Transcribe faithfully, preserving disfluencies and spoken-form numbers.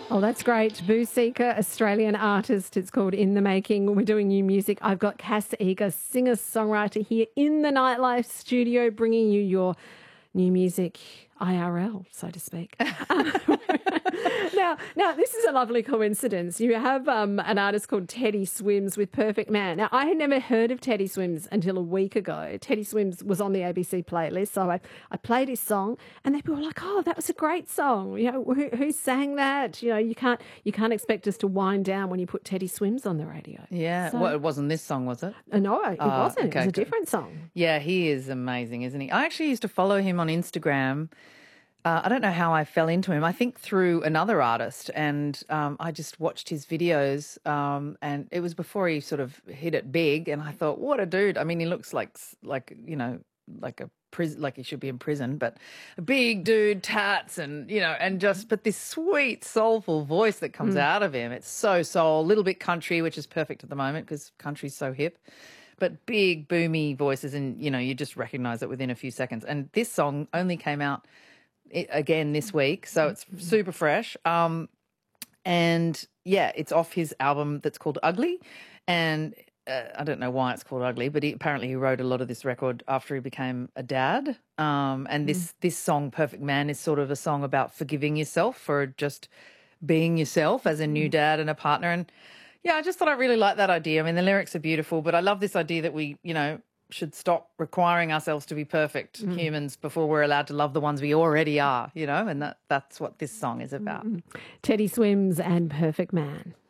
Oh, that's great. Boo Seeker, Australian artist. It's called In the Making. We're doing new music. I've got Cass Eager, singer-songwriter here in the Nightlife studio, bringing you your new music I R L, so to speak. now, now, this is a lovely coincidence. You have um, an artist called Teddy Swims with Perfect Man. Now, I had never heard of Teddy Swims until a week ago. Teddy Swims was on the A B C playlist, so I, I played his song, and people were like, "Oh, that was a great song." You know, who, who sang that? You know, you can't you can't expect us to wind down when you put Teddy Swims on the radio. Yeah, so, well, it wasn't this song, was it? Uh, no, it uh, wasn't. Okay, it was a okay. different song. Yeah, he is amazing, isn't he? I actually used to follow him on Instagram. Uh, I don't know how I fell into him. I think through another artist, and um, I just watched his videos, um, and it was before he sort of hit it big. And I thought, what a dude! I mean, he looks like like you know like a prison, like he should be in prison, but a big dude, tats, and you know, and just but this sweet, soulful voice that comes mm. out of him. It's so soul, a little bit country, which is perfect at the moment because country's so hip. But big, boomy voices, and you know, you just recognise it within a few seconds. And this song only came out again this week, so it's super fresh. Um, and yeah, it's off his album that's called Ugly, and uh, I don't know why it's called Ugly, but he, apparently he wrote a lot of this record after he became a dad. Um, and this mm. this song, Perfect Man, is sort of a song about forgiving yourself for just being yourself as a new dad and a partner. And yeah, I just thought I really liked that idea. I mean, the lyrics are beautiful, but I love this idea that we, you know, should stop requiring ourselves to be perfect mm. humans before we're allowed to love the ones we already are, you know, and that that's what this song is about. Mm. Teddy Swims and Perfect Man.